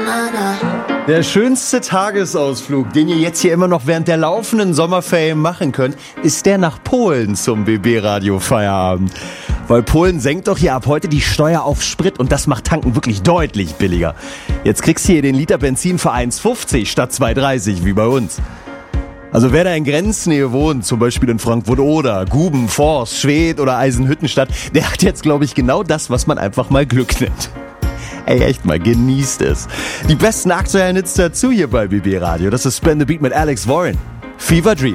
Der schönste Tagesausflug, den ihr jetzt hier immer noch während der laufenden Sommerferien machen könnt, ist der nach Polen zum BB-Radio-Feierabend. Weil Polen senkt doch hier ab heute die Steuer auf Sprit und das macht Tanken wirklich deutlich billiger. Jetzt kriegst du hier den Liter Benzin für 1,50 statt 2,30 wie bei uns. Also wer da in Grenznähe wohnt, zum Beispiel in Frankfurt oder Guben, Forst, Schwedt oder Eisenhüttenstadt, der hat jetzt, glaube ich, genau das, was man einfach mal Glück nennt. Ey, echt mal, genießt es. Die besten aktuellen Hits dazu hier bei BB Radio. Das ist Spin the Beat mit Alex Warren. Fever Dream.